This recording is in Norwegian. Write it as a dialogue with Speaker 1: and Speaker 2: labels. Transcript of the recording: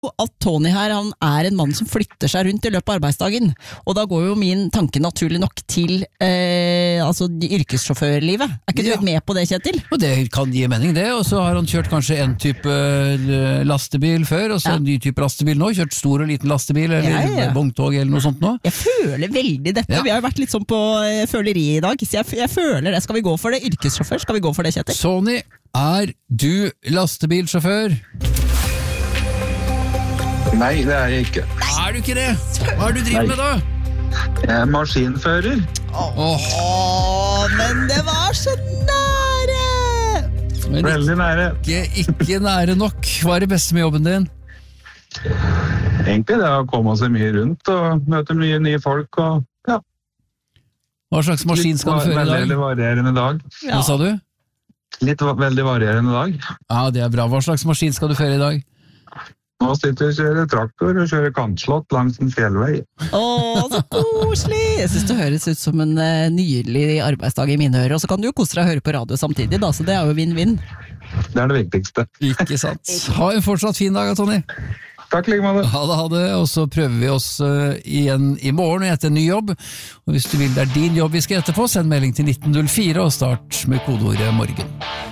Speaker 1: at Tony her, han en mann som flytter seg rundt i løpet av arbeidsdagen, og da går jo min tanke naturlig nok til altså yrkessjåførlivet. Ikke du med på det, Kjetil?
Speaker 2: Og det kan gi mening det, og så har han kjørt kanskje en type lastebil før, og så en ny type lastebil nå, kjørt stor og liten lastebil, eller vogntog eller noe sånt nå.
Speaker 1: Jeg føler veldig dette, vi har jo vært litt sånn på føleri i dag, så jeg føler det, skal vi gå for det? Yrkessjåfør, skal vi gå for det, Kjetil?
Speaker 2: Sony, du lastebilsjåfør?
Speaker 3: Nei, det jeg ikke.
Speaker 2: Du ikke det? Hva du driver med da?
Speaker 3: Jeg maskinfører.
Speaker 1: Men det var så nære!
Speaker 3: Veldig nære.
Speaker 2: Ikke nære nok. Hva det beste med jobben din?
Speaker 3: Egentlig det å komme seg mye rundt og møte mye nye folk og
Speaker 2: Hva slags maskin skal du føre i dag?
Speaker 3: Veldig varierende dag.
Speaker 2: Hva sa du?
Speaker 3: Veldig varierende dag.
Speaker 2: Ja, det bra. Hva slags maskin skal du føre i dag?
Speaker 3: Nå sitter jeg og kjører traktor og kjører kantslott langs en fjellvei.
Speaker 1: Så koselig! Jeg synes det høres ut som en nydelig arbeidsdag i mine ører, og så kan du jo kose deg og høre på radio samtidig, da, så det jo vinn-vinn.
Speaker 3: Det det viktigste.
Speaker 2: Ikke sant. Ha en fortsatt fin dag, Tony.
Speaker 3: Takk, like måte.
Speaker 2: Ha det, og så prøver vi oss igjen i morgen etter en ny jobb. Og hvis du vil det din jobb vi skal etterpå, send melding til 1904 og start med kodeordet morgen.